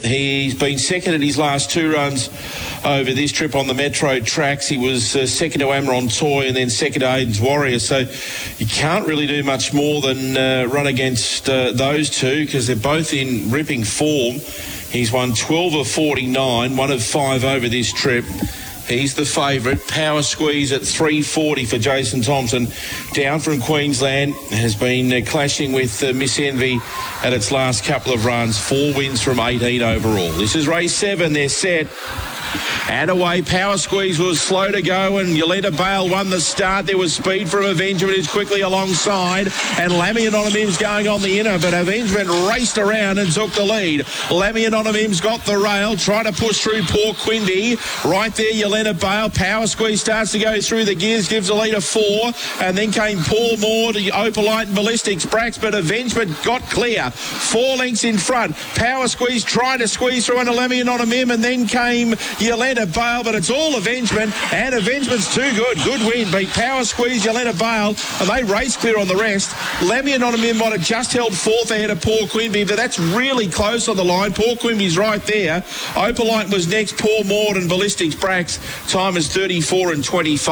He's been second at his last 2 runs over this trip on the Metro tracks. He was second to Amaron Toy and then second to Aiden's Warrior. So you can't really do much more than run against those two because they're both in ripping form. He's won 12 of 49, 1 of 5 over this trip. He's the favourite. Power Squeeze at 340 for Jason Thompson. Down from Queensland, has been clashing with Miss Envy at its last couple of runs. 4 wins from 18 overall. This is race 7. They're set. And away, Power Squeeze was slow to go, and Yoletta Bale won the start. There was speed from Avengement, who's quickly alongside, and Lammy Anonymous going on the inner, but Avengement raced around and took the lead. Lammy Anonymous got the rail, trying to push through poor Quimby. Right there, Yoletta Bale. Power Squeeze starts to go through the gears, gives a lead of 4, and then came Paul Moore to Opalite and Ballistics Brax, but Avengement got clear. 4 lengths in front. Power Squeeze trying to squeeze through under Lammy Anonymous, and then came Yoletta Bale, but it's all Avengement, and Avengement's too good. Good win, beat Power Squeeze, Yoletta Bale, and they race clear on the rest. Lammy Anonymous might have just held 4th ahead of Paul Quimby, but that's really close on the line. Paul Quimby's right there. Opalite was next, Paul Maud and Ballistics Brax. Time is 34 and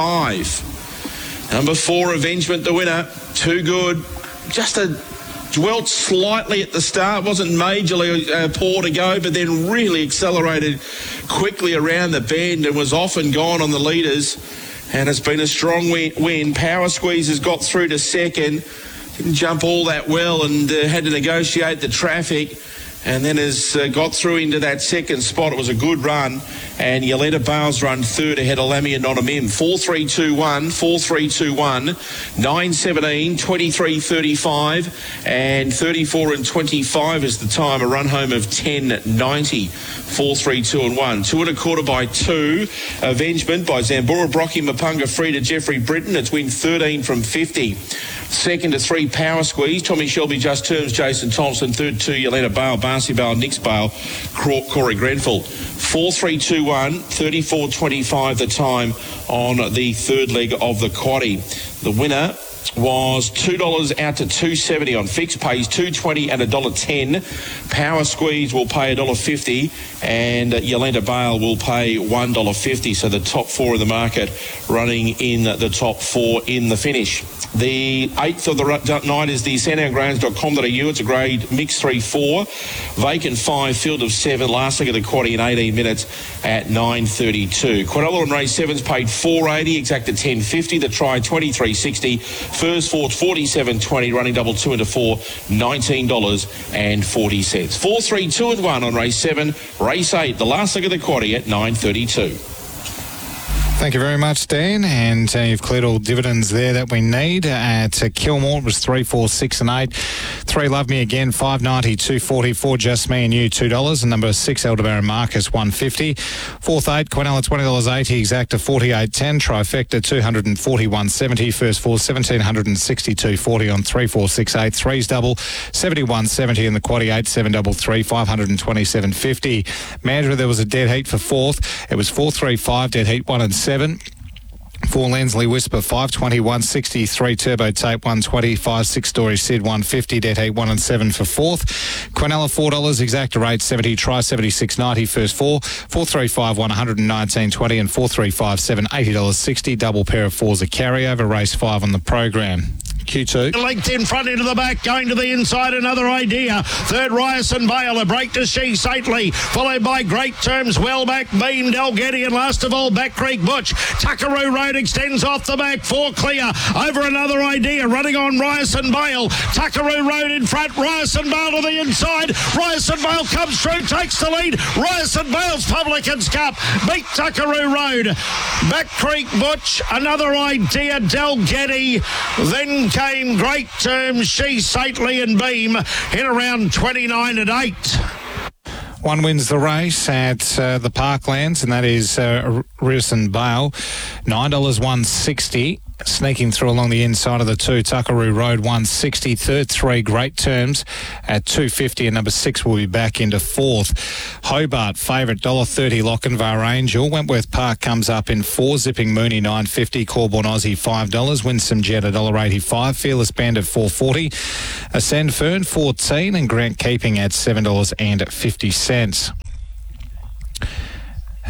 25. Number 4, Avengement, the winner. Too good. Just a dwelt slightly at the start, wasn't majorly poor to go, but then really accelerated quickly around the bend and was off and gone on the leaders, and it's been a strong win. Power Squeeze has got through to second, didn't jump all that well and had to negotiate the traffic, and then has got through into that second spot. It was a good run, and Yoletta Bale's run third ahead of Lammy Anonymous. 4-3-2-1, 4-3-2-1, 9-17, 23-35, and 34 and 25 is the time. A run home of 10.90. 4-3-2-1. 2 1/4 by 2. Avengement by Zambora Brocky Mapunga free to Jeffrey Britton. It's win 13 from 50. Second to 3, Power Squeeze. Tommy Shelby Just Terms, Jason Thompson. Third 2, Yoletta Bale, Barcy Bale, Nix Bale, Corey Grenfell. 4-3-2-1, 34.25 the time on the third leg of the quaddie. The winner was $2 out to $2.70 on fixed, pays $2.20 and $1.10. Power Squeeze will pay $1.50 and Yoletta Bale will pay $1.50. So the top 4 in the market running in the top 4 in the finish. The 8th of the night is the sandowngrounds.com.au. It's a grade mix 3-4, vacant 5, field of 7. Last leg of the quaddie in 18 minutes at 9.32. Quadrilla on race 7's paid $4.80, exacted $10.50. The try $23.60. First fourth $47.20, running double 2 into 4, $19.40. 4-3-2-1 on race 7. Race 8, the last leg of the quaddie at 9.32. Thank you very much, Dan. And you've cleared all dividends there that we need. At Kilmore, it was 3, 4, 6 and 8. 3, Love Me Again, $5.90, $2.44. Just Me and You, $2. And number 6, Aldebaran Marcus, $1.50. 4th 8, Quinella, $20.80. Exacta, $48.10. Trifecta, $241.70. First 4, $1,762.40 on 3, 4, 6, 8. 3's double, $71.70 in the quaddie 8, 7 double 3, $527.50. Mandurah, there was a dead heat for 4th. It was 4, 3, 5, dead heat 1 and 7. 4 Lensley Whisper, 520, 163, Turbo Tape, 120, 5, 6 Story Sid, 150, Dead Heat, 1 and 7 for 4th. Quinella, $4, Exacta rate 70, Try 76.90, first 4, 435, 119.20 and 435.7, $80.60, double pair of 4s a carryover, race 5 on the program. Q2. Linked in front into the back, going to the inside, Another Idea. Third, Ryerson Bale, a break to She Sately, followed by Great Terms, Wellback, Beam, Dalgetty, and last of all, Back Creek Butch. Tuckaroo Road extends off the back, 4 clear, over Another Idea, running on Ryerson Bale. Tuckaroo Road in front, Ryerson Bale to the inside. Ryerson Bale comes through, takes the lead. Ryerson Bale's Publicans Cup beat Tuckaroo Road. Back Creek Butch, Another Idea, Dalgetty, then came Great Terms, She Sately and Beam in around 29 at 8. One wins the race at the Parklands, and that is Ryerson Bale, $9.160. Sneaking through along the inside of the 2, Tuckaroo Road, 160. Third 3, Great Terms at 250, and number 6 will be back into 4th. Hobart, favourite, $1.30, Lochinvar Angel. Wentworth Park comes up in 4, Zipping Mooney, $9.50, Corborn Aussie, $5, Winsome Jet, $1.85, Fearless Bandit, $4.40, Ascend Fern, $14, and Grant Keeping at $7.50.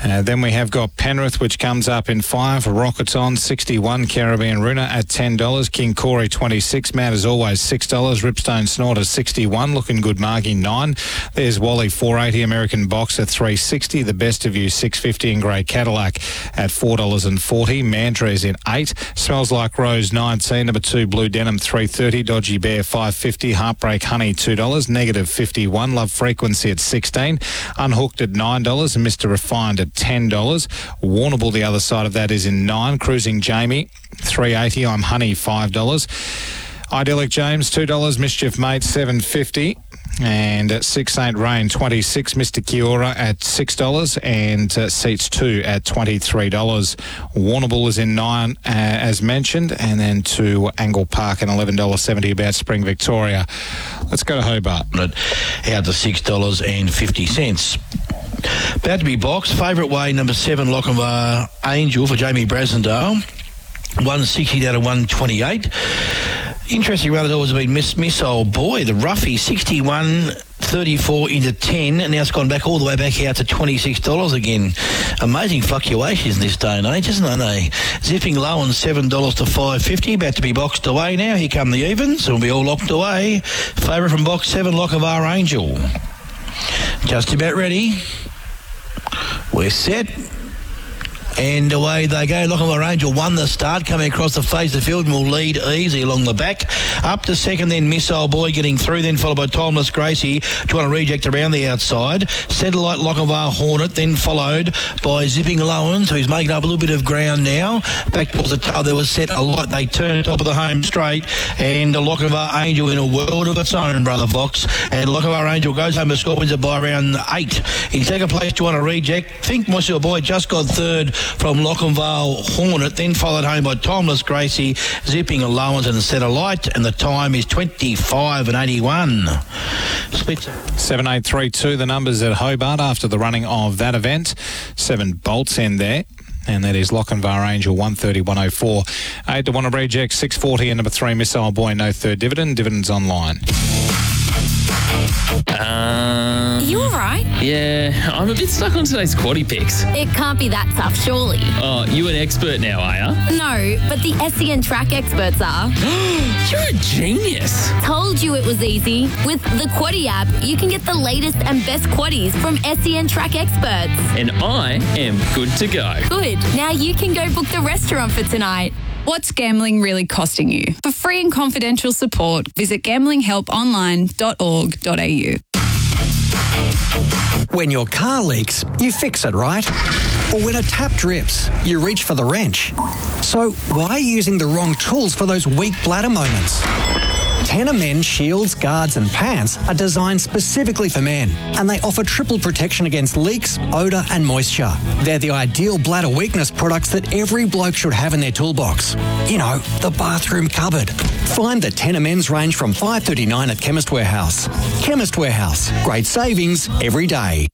Then we have got Penrith, which comes up in 5. Rockets on 61. Caribbean Runa at $10. King Corey 26. Mad as always $6. Ripstone Snorter 61. Looking good Margie 9. There's Wally 480. American Boxer 360. The Best of You 650 in grey Cadillac at $4.40. Mantra is in 8. Smells Like Rose 19. Number 2 Blue Denim 330. Dodgy Bear 550. Heartbreak Honey $2. Negative 51. Love Frequency at 16. Unhooked at $9. And Mr. Refined at $10. Warnable, the other side of that, is in 9. Cruising Jamie $3.80. I'm Honey $5. Idyllic James $2. Mischief Mate $7.50. And at 6 Rain 26. Mr. Kiora at $6. And Seats 2 at $23. Warnable is in 9 as mentioned. And then to Angle Park and $11.70 about Spring Victoria. Let's go to Hobart. Out to $6.50. About to be boxed. Favourite way, number 7, Lochinvar Angel for Jamie Brasendale. 160 down to 128. Interesting run at all has been Missile Boy, the roughie, 61.34 into 10, and now it's gone back all the way back out to $26 again. Amazing fluctuations this day and age, isn't it? Zipping low on $7 to $5.50, about to be boxed away now. Here come the evens, and we'll be all locked away. Favourite from box 7, Lochinvar Angel. Just about ready. We're set. And away they go. Lochinvar Angel won the start, coming across the face of the field and will lead easy along the back. Up to second, then Missile Boy getting through, then followed by Timeless Gracie, trying to reject around the outside. Satellite Lochinvar Hornet, then followed by Zipping Lowens, who's making up a little bit of ground now. Back towards the tail, there was Set a Light. They turned top of the home straight, and Lochinvar Angel in a world of its own, Brother Fox. And Lochinvar Angel goes home to Scorpions by around 8. In second place, trying to reject. Think Missile Boy just got third from Lochinvar Hornet, then followed home by Timeless Gracie, Zipping Allowance and Set a Light, and the time is 25.81. Split 7832, the numbers at Hobart after the running of that event. 7 bolts in there. And that is Lochinvar Angel 130.104. 8 to 1 to reject 640 and number 3 Missile Boy, no third dividend. Dividends online. You all right? Yeah, I'm a bit stuck on today's quaddie picks. It can't be that tough, surely. Oh, you an expert now, are ya? No, but the SEN track experts are. You're a genius. Told you it was easy. With the Quaddie app, you can get the latest and best quaddies from SEN track experts. And I am good to go. Good. Now you can go book the restaurant for tonight. What's gambling really costing you? For free and confidential support, visit gamblinghelponline.org.au. When your car leaks, you fix it, right? Or when a tap drips, you reach for the wrench. So why are you using the wrong tools for those weak bladder moments? Tenor Men shields, guards and pants are designed specifically for men, and they offer triple protection against leaks, odour and moisture. They're the ideal bladder weakness products that every bloke should have in their toolbox. You know, the bathroom cupboard. Find the Tenor Men's range from $5.39 at Chemist Warehouse. Chemist Warehouse. Great savings every day.